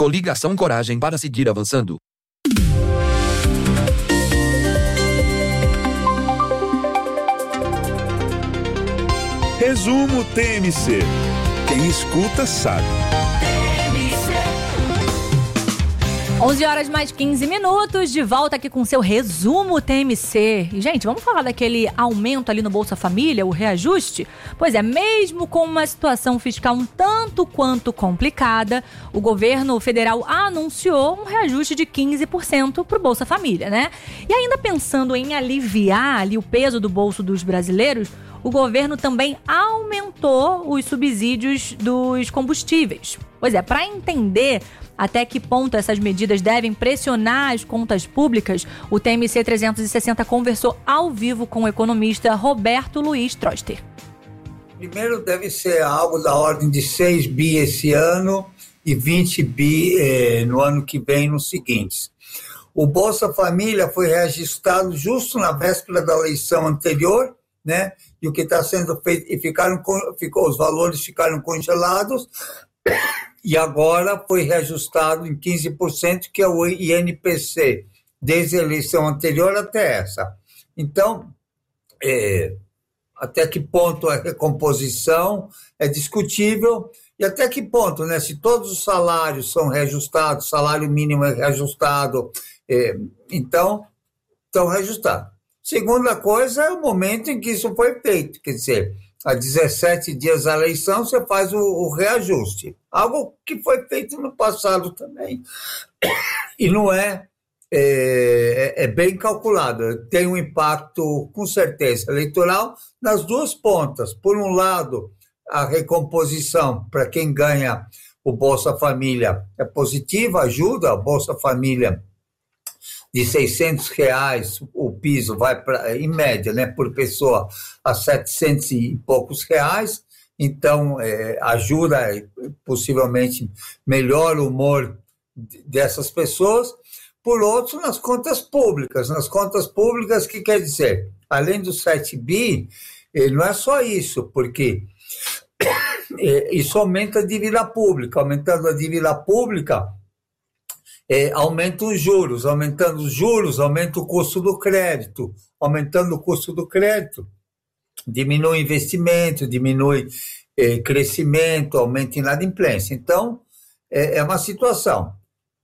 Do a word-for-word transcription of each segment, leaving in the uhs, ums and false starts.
Coligação Coragem para seguir avançando. Resumo T M C. Quem escuta sabe. onze horas mais quinze minutos, de volta aqui com seu resumo T M C. E, gente, vamos falar daquele aumento ali no Bolsa Família, o reajuste? Pois é, mesmo com uma situação fiscal um tanto quanto complicada, o governo federal anunciou um reajuste de quinze por cento para o Bolsa Família, né? E ainda pensando em aliviar ali o peso do bolso dos brasileiros, o governo também aumentou os subsídios dos combustíveis. Pois é, para entender até que ponto essas medidas devem pressionar as contas públicas, o T M C trezentos e sessenta conversou ao vivo com o economista Roberto Luiz Troster. Primeiro deve ser algo da ordem de seis bi esse ano e vinte bi eh, no ano que vem, nos seguintes. O Bolsa Família foi reajustado justo na véspera da eleição anterior, né? E o que está sendo feito, e ficaram, ficou, os valores ficaram congelados, e agora foi reajustado em quinze por cento, que é o I N P C, desde a eleição anterior até essa. Então, é, até que ponto a recomposição é discutível, e até que ponto, né, se todos os salários são reajustados, salário mínimo é reajustado, é, então, estão reajustados. Segunda coisa é o momento em que isso foi feito, quer dizer, há dezessete dias da eleição você faz o, o reajuste, algo que foi feito no passado também, e não é, é, é bem calculado, tem um impacto com certeza eleitoral nas duas pontas. Por um lado, a recomposição para quem ganha o Bolsa Família é positiva, ajuda a Bolsa Família de seiscentos reais, o piso vai, pra, em média, né, por pessoa, a setecentos e poucos reais, então é, ajuda, possivelmente melhora o humor dessas pessoas. Por outro, nas contas públicas, nas contas públicas, que quer dizer, além do sete bi, não é só isso, porque isso aumenta a dívida pública, aumentando a dívida pública, É, aumenta os juros, aumentando os juros, aumenta o custo do crédito, aumentando o custo do crédito, diminui investimento, diminui eh, crescimento, aumenta a inadimplência. Então, é, é uma situação.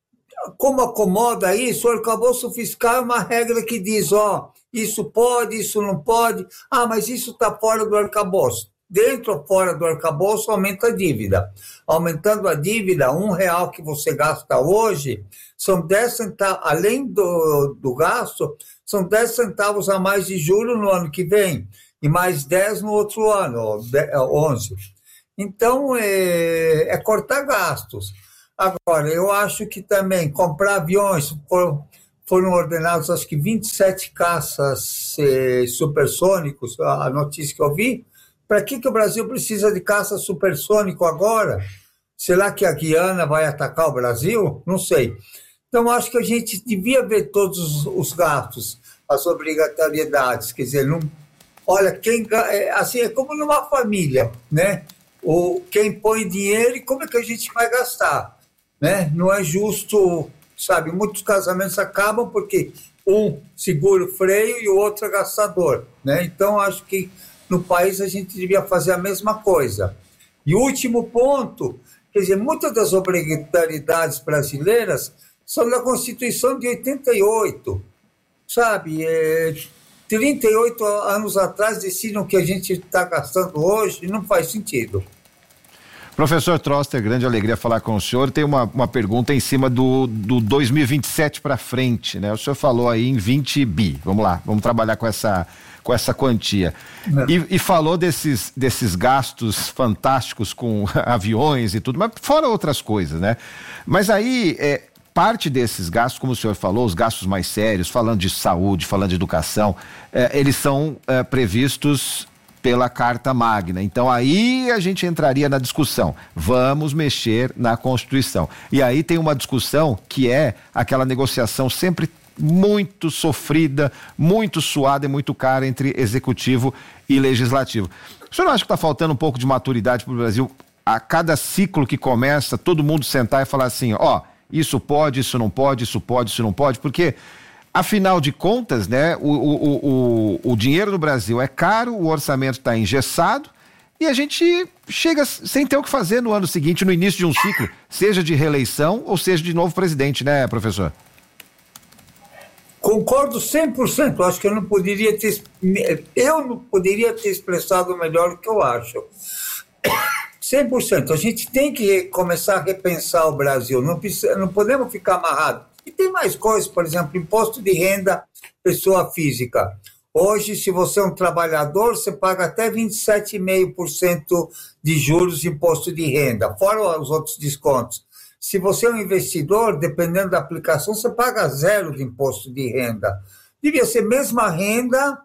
Como acomoda isso? O arcabouço fiscal é uma regra que diz, ó, isso pode, isso não pode, ah, mas isso está fora do arcabouço. Dentro ou fora do arcabouço, aumenta a dívida. Aumentando a dívida, um real que você gasta hoje, são dez centavos, além do, do gasto, são dez centavos a mais de juros no ano que vem, e mais dez no outro ano, onze. Então, é, é cortar gastos. Agora, eu acho que também comprar aviões, foram, foram ordenados, acho que vinte e sete caças eh, supersônicos, a, a notícia que eu vi. Para que, que o Brasil precisa de caça supersônico agora? Será que a Guiana vai atacar o Brasil? Não sei. Então, acho que a gente devia ver todos os, os gastos, as obrigatoriedades. Quer dizer, não, olha, quem, assim, é como numa família, né? O, quem põe dinheiro e como é que a gente vai gastar, né? Não é justo, sabe? Muitos casamentos acabam porque um segura o freio e o outro é gastador, né? Então, acho que no país a gente devia fazer a mesma coisa. E o último ponto, quer dizer, muitas das obrigatoriedades brasileiras são da Constituição de oitenta e oito, sabe? É, trinta e oito anos atrás decidem o que a gente está gastando hoje, não faz sentido. Professor Troster, grande alegria falar com o senhor. Tem uma, uma pergunta em cima do, do dois mil e vinte e sete para frente, né? O senhor falou aí em vinte bi, vamos lá, vamos trabalhar com essa, com essa quantia. E, e falou desses, desses gastos fantásticos com aviões e tudo, mas fora outras coisas, né? Mas aí, é, parte desses gastos, como o senhor falou, os gastos mais sérios, falando de saúde, falando de educação, é, eles são é, previstos pela Carta Magna. Então aí a gente entraria na discussão, vamos mexer na Constituição. E aí tem uma discussão que é aquela negociação sempre muito sofrida, muito suada e muito cara entre executivo e legislativo. O senhor não acha que está faltando um pouco de maturidade para o Brasil a cada ciclo que começa, todo mundo sentar e falar assim, ó, isso pode, isso não pode, isso pode, isso não pode, porque, afinal de contas, né, o, o, o, o dinheiro no Brasil é caro, o orçamento está engessado, e a gente chega sem ter o que fazer no ano seguinte, no início de um ciclo, seja de reeleição ou seja de novo presidente, né, professor? Concordo cem por cento. Acho que eu não poderia ter, eu não poderia ter expressado melhor o que eu acho. cem por cento. A gente tem que começar a repensar o Brasil. Não, precisa, não podemos ficar amarrados. E tem mais coisas, por exemplo, imposto de renda pessoa física. Hoje, se você é um trabalhador, você paga até vinte e sete vírgula cinco por cento de juros de imposto de renda, fora os outros descontos. Se você é um investidor, dependendo da aplicação, você paga zero de imposto de renda. Devia ser mesma renda,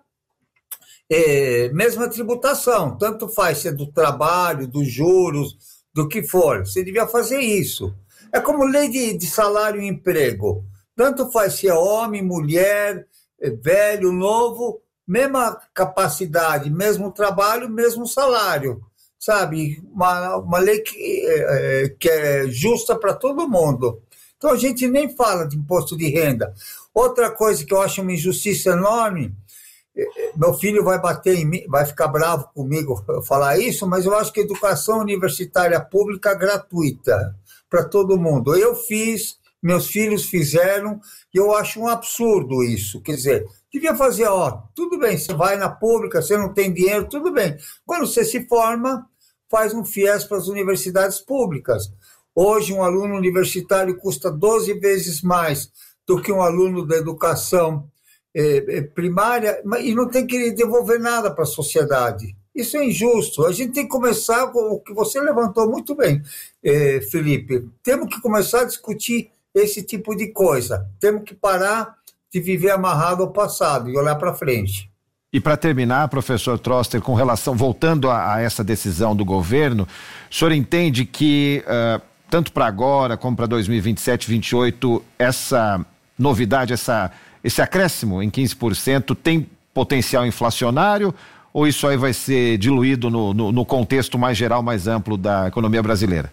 é, mesma tributação. Tanto faz se é do trabalho, dos juros, do que for. Você devia fazer isso. É como lei de, de salário e emprego. Tanto faz se é homem, mulher, velho, novo, mesma capacidade, mesmo trabalho, mesmo salário. Sabe, uma, uma lei que é, que é justa para todo mundo. Então a gente nem fala de imposto de renda. Outra coisa que eu acho uma injustiça enorme, meu filho vai bater em mim, vai ficar bravo comigo falar isso, mas eu acho que a educação universitária pública é gratuita para todo mundo. Eu fiz, meus filhos fizeram, e eu acho um absurdo isso. Quer dizer, devia fazer, ó, tudo bem, você vai na pública, você não tem dinheiro, tudo bem. Quando você se forma, faz um FIES para as universidades públicas. Hoje, um aluno universitário custa doze vezes mais do que um aluno da educação eh, primária, e não tem que devolver nada para a sociedade. Isso é injusto. A gente tem que começar com o que você levantou muito bem, eh, Felipe. Temos que começar a discutir esse tipo de coisa. Temos que parar de viver amarrado ao passado e olhar para frente. E para terminar, professor Troster, com relação, voltando a, a essa decisão do governo, o senhor entende que, uh, tanto para agora como para dois mil e vinte e sete, vinte e oito, essa novidade, essa, esse acréscimo em quinze por cento tem potencial inflacionário, ou isso aí vai ser diluído no, no, no contexto mais geral, mais amplo da economia brasileira?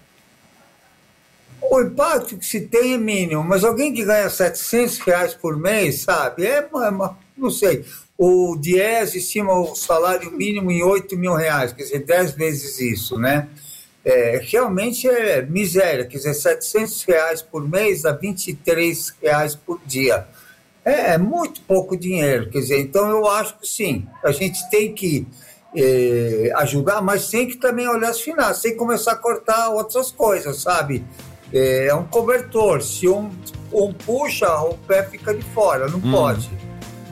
O impacto que se tem é mínimo, mas alguém que ganha setecentos reais por mês, sabe, é, uma, não sei... O Diese estima o salário mínimo em oito mil reais, quer dizer, dez vezes isso, né? É, realmente é miséria, quer dizer, setecentos reais por mês dá vinte e três reais por dia. É, é muito pouco dinheiro, quer dizer, então eu acho que sim, a gente tem que é, ajudar, mas tem que também olhar as finanças, tem que começar a cortar outras coisas, sabe? É, é um cobertor, se um, um puxa, o pé fica de fora, não hum. pode.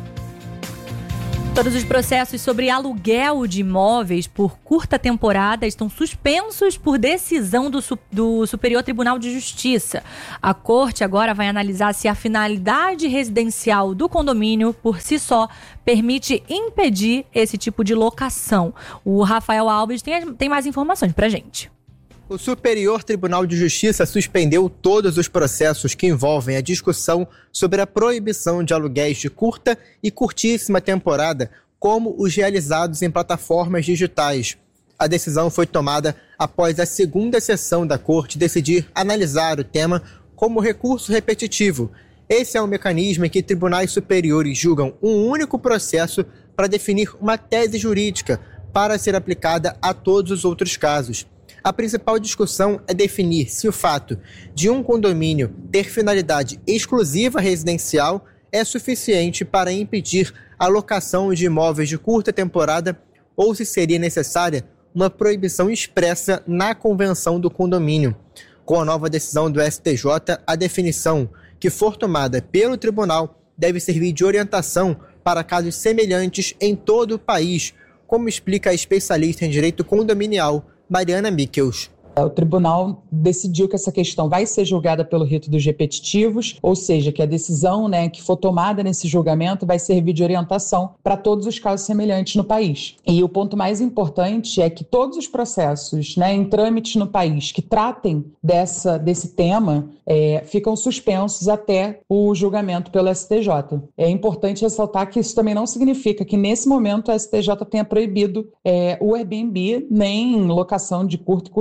Todos os processos sobre aluguel de imóveis por curta temporada estão suspensos por decisão do, do Superior Tribunal de Justiça. A corte agora vai analisar se a finalidade residencial do condomínio, por si só, permite impedir esse tipo de locação. O Rafael Alves tem, tem mais informações pra gente. O Superior Tribunal de Justiça suspendeu todos os processos que envolvem a discussão sobre a proibição de aluguéis de curta e curtíssima temporada, como os realizados em plataformas digitais. A decisão foi tomada após a segunda sessão da Corte decidir analisar o tema como recurso repetitivo. Esse é um mecanismo em que tribunais superiores julgam um único processo para definir uma tese jurídica para ser aplicada a todos os outros casos. A principal discussão é definir se o fato de um condomínio ter finalidade exclusiva residencial é suficiente para impedir a locação de imóveis de curta temporada ou se seria necessária uma proibição expressa na convenção do condomínio. Com a nova decisão do S T J, a definição que for tomada pelo tribunal deve servir de orientação para casos semelhantes em todo o país, como explica a especialista em direito condominial Mariana Michels. O tribunal decidiu que essa questão vai ser julgada pelo rito dos repetitivos, ou seja, que a decisão, né, que for tomada nesse julgamento vai servir de orientação para todos os casos semelhantes no país. E o ponto mais importante é que todos os processos, né, em trâmites no país que tratem dessa, desse tema é, ficam suspensos até o julgamento pelo S T J. É importante ressaltar que isso também não significa que nesse momento o S T J tenha proibido é, o Airbnb nem locação de curta e curtíssima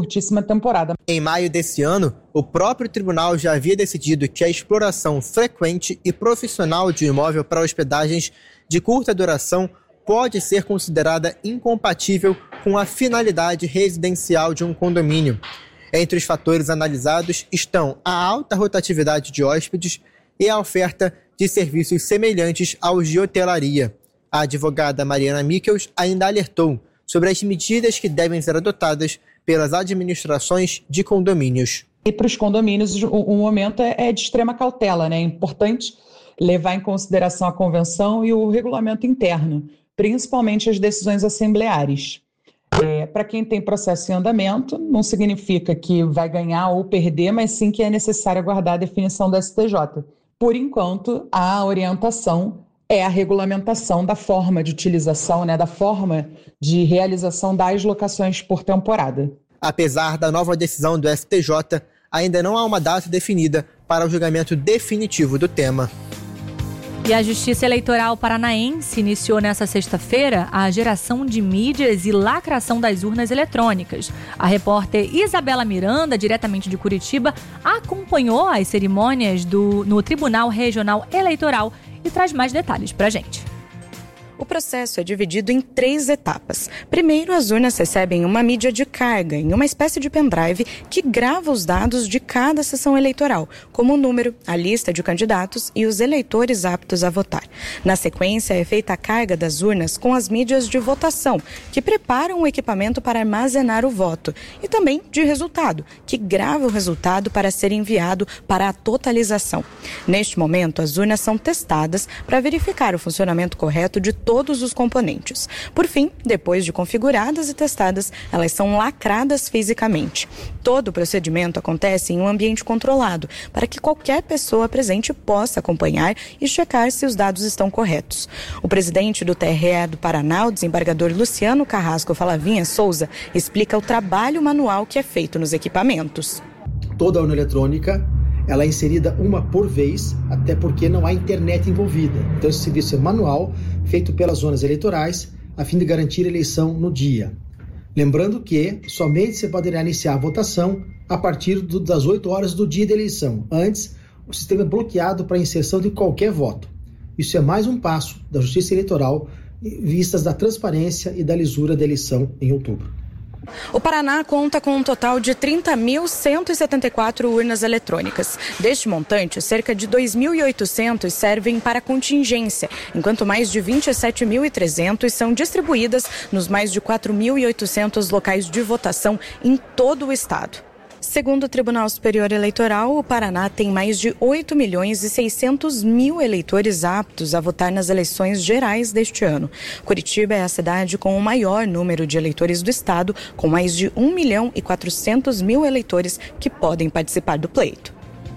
temporada. Em maio desse ano, o próprio tribunal já havia decidido que a exploração frequente e profissional de um imóvel para hospedagens de curta duração pode ser considerada incompatível com a finalidade residencial de um condomínio. Entre os fatores analisados estão a alta rotatividade de hóspedes e a oferta de serviços semelhantes aos de hotelaria. A advogada Mariana Michels ainda alertou sobre as medidas que devem ser adotadas pelas administrações de condomínios. E para os condomínios, o, o momento é, é de extrema cautela, né? É importante levar em consideração a convenção e o regulamento interno, principalmente as decisões assembleares. É, para quem tem processo em andamento, não significa que vai ganhar ou perder, mas sim que é necessário aguardar a definição do S T J. Por enquanto, a orientação é a regulamentação da forma de utilização, né, da forma de realização das locações por temporada. Apesar da nova decisão do S T J, ainda não há uma data definida para o julgamento definitivo do tema. E a Justiça Eleitoral Paranaense iniciou nesta sexta-feira a geração de mídias e lacração das urnas eletrônicas. A repórter Isabela Miranda, diretamente de Curitiba, acompanhou as cerimônias do, no Tribunal Regional Eleitoral e traz mais detalhes pra gente. O processo é dividido em três etapas. Primeiro, as urnas recebem uma mídia de carga, em uma espécie de pendrive, que grava os dados de cada sessão eleitoral, como o número, a lista de candidatos e os eleitores aptos a votar. Na sequência, é feita a carga das urnas com as mídias de votação, que preparam o equipamento para armazenar o voto, e também de resultado, que grava o resultado para ser enviado para a totalização. Neste momento, as urnas são testadas para verificar o funcionamento correto de todos os componentes. Por fim, depois de configuradas e testadas, elas são lacradas fisicamente. Todo o procedimento acontece em um ambiente controlado, para que qualquer pessoa presente possa acompanhar e checar se os dados estão corretos. O presidente do T R E do Paraná, o desembargador Luciano Carrasco Falavinha Souza, explica o trabalho manual que é feito nos equipamentos. Toda a urna eletrônica ela é inserida uma por vez, até porque não há internet envolvida. Então esse serviço é manual, feito pelas zonas eleitorais, a fim de garantir a eleição no dia. Lembrando que somente se poderá iniciar a votação a partir do, das oito horas do dia da eleição. Antes, o sistema é bloqueado para a inserção de qualquer voto. Isso é mais um passo da Justiça Eleitoral, vistas da transparência e da lisura da eleição em outubro. O Paraná conta com um total de trinta mil cento e setenta e quatro urnas eletrônicas. Deste montante, cerca de dois mil e oitocentos servem para contingência, enquanto mais de vinte e sete mil e trezentos são distribuídas nos mais de quatro mil e oitocentos locais de votação em todo o estado. Segundo o Tribunal Superior Eleitoral, o Paraná tem mais de oito milhões e seiscentos mil eleitores aptos a votar nas eleições gerais deste ano. Curitiba é a cidade com o maior número de eleitores do estado, com mais de um milhão e quatrocentos mil eleitores que podem participar do pleito.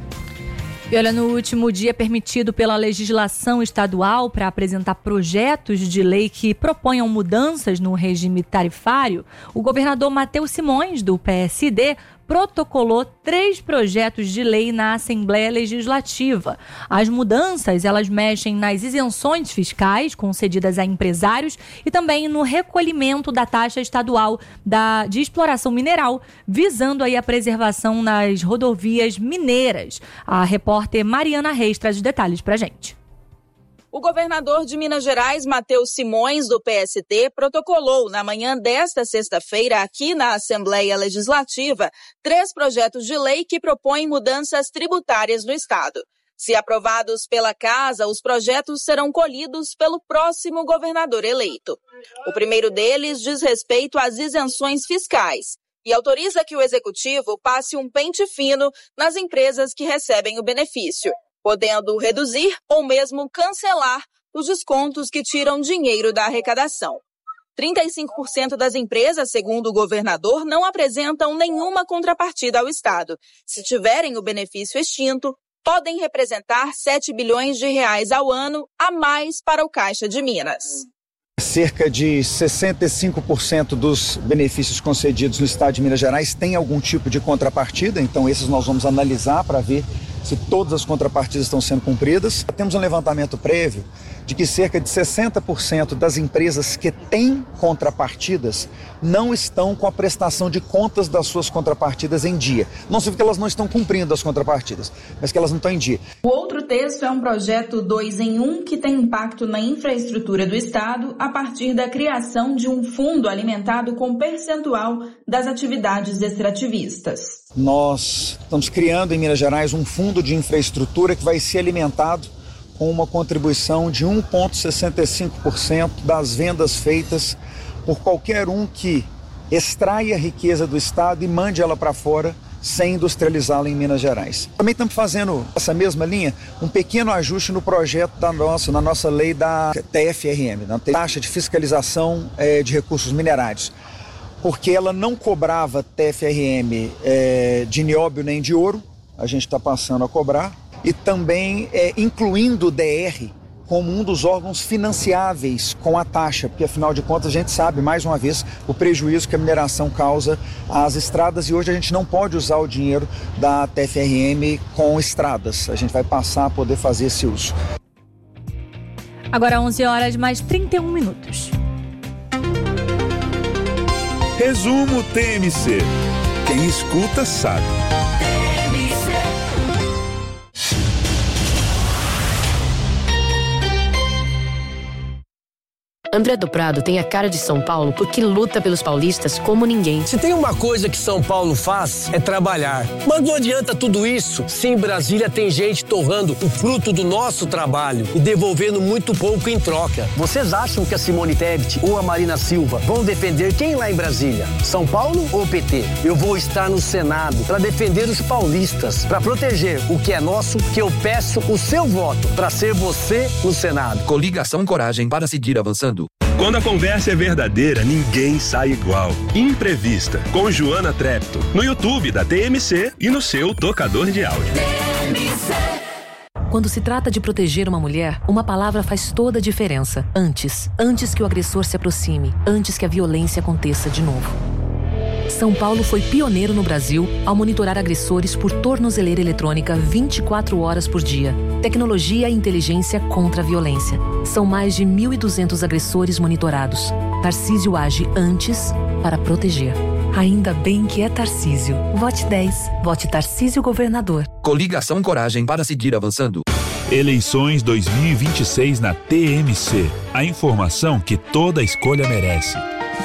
E olha, no último dia permitido pela legislação estadual para apresentar projetos de lei que proponham mudanças no regime tarifário, o governador Matheus Simões, do P S D, protocolou três projetos de lei na Assembleia Legislativa. As mudanças, elas mexem nas isenções fiscais concedidas a empresários e também no recolhimento da taxa estadual da, de exploração mineral, visando aí a preservação nas rodovias mineiras. A repórter Mariana Reis traz os detalhes pra gente. O governador de Minas Gerais, Matheus Simões, do P S D, protocolou na manhã desta sexta-feira, aqui na Assembleia Legislativa, três projetos de lei que propõem mudanças tributárias no estado. Se aprovados pela Casa, os projetos serão colhidos pelo próximo governador eleito. O primeiro deles diz respeito às isenções fiscais e autoriza que o Executivo passe um pente fino nas empresas que recebem o benefício, podendo reduzir ou mesmo cancelar os descontos que tiram dinheiro da arrecadação. trinta e cinco por cento das empresas, segundo o governador, não apresentam nenhuma contrapartida ao Estado. Se tiverem o benefício extinto, podem representar sete bilhões de reais ao ano a mais para o Caixa de Minas. Cerca de sessenta e cinco por cento dos benefícios concedidos no estado de Minas Gerais têm algum tipo de contrapartida, então esses nós vamos analisar para ver se todas as contrapartidas estão sendo cumpridas. Temos um levantamento prévio de que cerca de sessenta por cento das empresas que têm contrapartidas não estão com a prestação de contas das suas contrapartidas em dia. Não significa que elas não estão cumprindo as contrapartidas, mas que elas não estão em dia. O outro texto é um projeto dois em um que tem impacto na infraestrutura do Estado a partir da criação de um fundo alimentado com percentual das atividades extrativistas. Nós estamos criando em Minas Gerais um fundo de infraestrutura que vai ser alimentado com uma contribuição de um vírgula sessenta e cinco por cento das vendas feitas por qualquer um que extraia a riqueza do Estado e mande ela para fora sem industrializá-la em Minas Gerais. Também estamos fazendo essa mesma linha, um pequeno ajuste no projeto da nossa, na nossa lei da T F R M, na taxa de fiscalização é, de recursos minerários, porque ela não cobrava T F R M é, de nióbio nem de ouro, a gente está passando a cobrar, e também é, incluindo o D R como um dos órgãos financiáveis com a taxa, porque afinal de contas a gente sabe, mais uma vez, o prejuízo que a mineração causa às estradas e hoje a gente não pode usar o dinheiro da T F R M com estradas, a gente vai passar a poder fazer esse uso. Agora onze horas mais trinta e um minutos. Resumo T M C. Quem escuta sabe. André do Prado tem a cara de São Paulo porque luta pelos paulistas como ninguém. Se tem uma coisa que São Paulo faz, é trabalhar. Mas não adianta tudo isso se em Brasília tem gente torrando o fruto do nosso trabalho e devolvendo muito pouco em troca. Vocês acham que a Simone Tebet ou a Marina Silva vão defender quem lá em Brasília? São Paulo ou P T? Eu vou estar no Senado para defender os paulistas, para proteger o que é nosso, que eu peço o seu voto para ser você no Senado. Coligação Coragem para seguir avançando. Quando a conversa é verdadeira, ninguém sai igual. Imprevista, com Joana Trepto, no YouTube da T M C e no seu tocador de áudio. Quando se trata de proteger uma mulher, uma palavra faz toda a diferença. Antes. Antes que o agressor se aproxime. Antes que a violência aconteça de novo. São Paulo foi pioneiro no Brasil ao monitorar agressores por tornozeleira eletrônica vinte e quatro horas por dia. Tecnologia e inteligência contra a violência. São mais de mil e duzentos agressores monitorados. Tarcísio age antes para proteger. Ainda bem que é Tarcísio. Vote dez. Vote Tarcísio Governador. Coligação Coragem para seguir avançando. Eleições dois mil e vinte e seis na T M C. A informação que toda escolha merece.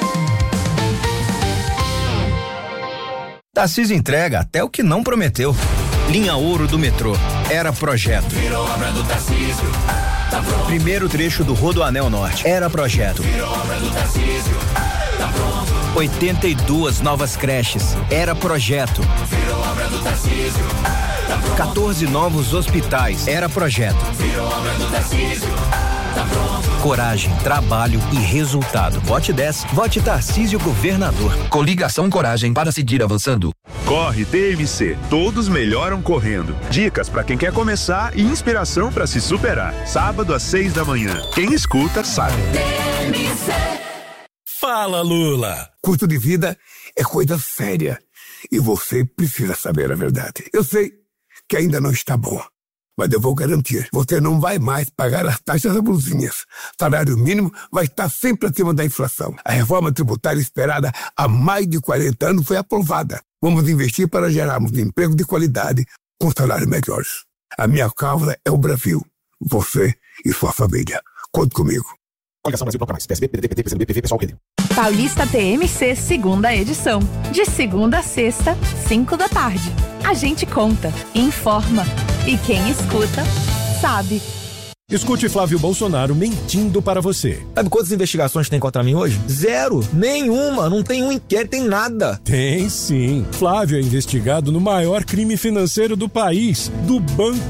Tarcísio entrega até o que não prometeu. Linha Ouro do metrô. Era projeto. Virou obra do Tarcísio. Tá pronto. Primeiro trecho do Rodoanel Norte. Era projeto. Virou obra do Tarcísio. Tá pronto. oitenta e duas novas creches. Era projeto. Virou obra do Tarcísio. Tá pronto. quatorze novos hospitais. Era projeto. Virou obra do Tarcísio. Tá pronto. Coragem, trabalho e resultado. Vote dez. Vote Tarcísio Governador. Coligação Coragem para seguir avançando. Corre T M C, todos melhoram correndo. Dicas para quem quer começar e inspiração para se superar. Sábado às seis da manhã. Quem escuta sabe. T M C. Fala, Lula. Custo de vida é coisa séria e você precisa saber a verdade. Eu sei que ainda não está bom, mas eu vou garantir, você não vai mais pagar as taxas abusivas. Salário mínimo vai estar sempre acima da inflação. A reforma tributária esperada há mais de quarenta anos foi aprovada. Vamos investir para gerarmos emprego de qualidade com salários melhores. A minha causa é o Brasil, você e sua família. Conte comigo. Coligação Brasil Proclamais, P S B, P D T, P T, P C M B, P V, Pessoal, Rede. Paulista T M C, segunda edição. De segunda a sexta, cinco da tarde. A gente conta, informa. E quem escuta, sabe. Escute Flávio Bolsonaro mentindo para você. Sabe quantas investigações tem contra mim hoje? Zero. Nenhuma. Não tem um inquérito, tem nada. Tem sim. Flávio é investigado no maior crime financeiro do país, do Banco